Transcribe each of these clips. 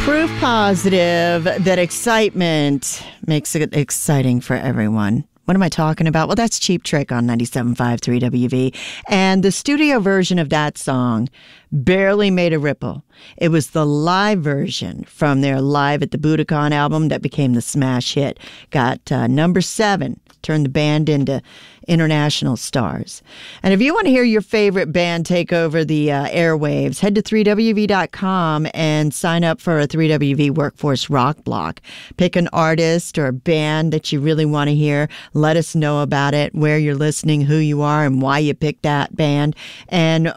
Proof positive that excitement makes it exciting for everyone. What am I talking about? Well, that's Cheap Trick on 97.5 3WV. And the studio version of that song barely made a ripple. It was the live version from their Live at the Budokan album that became the smash hit. Got number 7, turned the band into international stars. And if you want to hear your favorite band take over the airwaves, head to 3WV.com and sign up for a 3WV Workforce Rock Block. Pick an artist or a band that you really want to hear. Let us know about it, where you're listening, who you are, and why you picked that band. And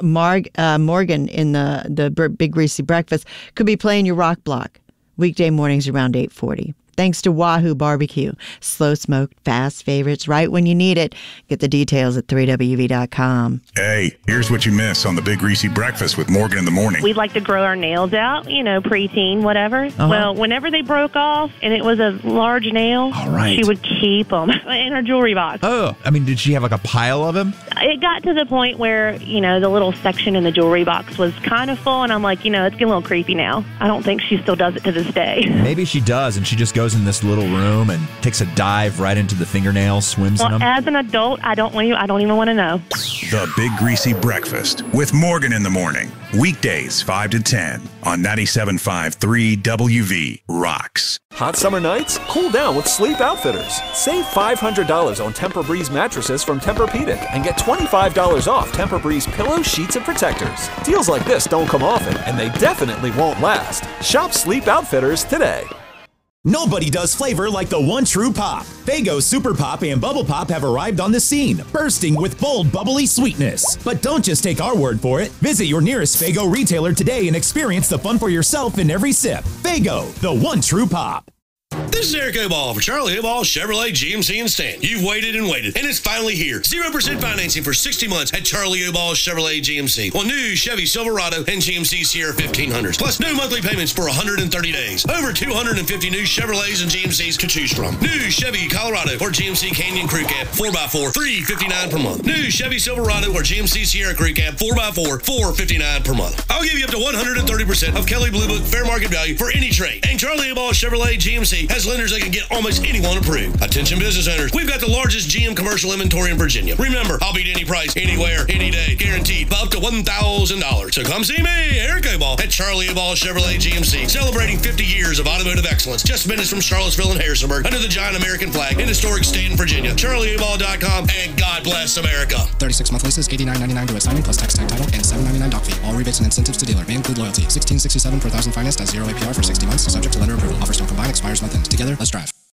Morgan in the Big Greasy Breakfast could be playing your rock block weekday mornings around 8:40. Thanks to Wahoo Barbecue. Slow smoked, fast favorites right when you need it. Get the details at 3WV.com. Hey, here's what you miss on the Big Greasy Breakfast with Morgan in the morning. We'd like to grow our nails out, preteen, whatever. Well, whenever they broke off and it was a large nail, she would keep them in her jewelry box. Oh, did she have like a pile of them? It got to the point where, the little section in the jewelry box was kind of full, and I'm like, it's getting a little creepy now. I don't think she still does it to this day. Maybe she does, and she just goes in this little room and takes a dive right into the fingernails, swims in them. As an adult, I don't even want to know. The Big Greasy Breakfast with Morgan in the morning. Weekdays 5 to 10 on 97.5 3WV Rocks. Hot summer nights? Cool down with Sleep Outfitters. Save $500 on Tempur-Breeze mattresses from Tempur-Pedic and get $25 off Tempur-Breeze pillows, sheets, and protectors. Deals like this don't come often, and they definitely won't last. Shop Sleep Outfitters today. Nobody does flavor like the one true pop. Faygo Super Pop and Bubble Pop have arrived on the scene, bursting with bold, bubbly sweetness. But don't just take our word for it. Visit your nearest Faygo retailer today and experience the fun for yourself in every sip. Faygo, the one true pop. This is Eric Oball for Charlie Oball Chevrolet GMC and Stand. You've waited and waited, and it's finally here. 0% financing for 60 months at Charlie Oball Chevrolet GMC on new Chevy Silverado and GMC Sierra 1500s, plus no monthly payments for 130 days. Over 250 new Chevrolets and GMCs to choose from. New Chevy Colorado or GMC Canyon Crew Cab 4x4, $359 per month. New Chevy Silverado or GMC Sierra Crew Cab 4x4, $459 per month. I'll give you up to 130% of Kelley Blue Book fair market value for any trade. And Charlie Oball Chevrolet GMC has lenders that can get almost anyone approved. Attention business owners, we've got the largest GM commercial inventory in Virginia. Remember, I'll beat any price, anywhere, any day, guaranteed, by up to $1,000. So come see me, Eric Oball, at Charlie Oball Chevrolet GMC, celebrating 50 years of automotive excellence, just minutes from Charlottesville and Harrisonburg, under the giant American flag in historic Stanton, Virginia. CharlieOball.com, and God bless America. 36-month leases, $89.99 to assignment plus tax tag title and $7.99 doc fee. All rebates and incentives to dealer may include loyalty. $16.67 per thousand financed at 0 APR for 60 months, subject to lender approval. Offers don't combine, expires month end. Together, let's drive.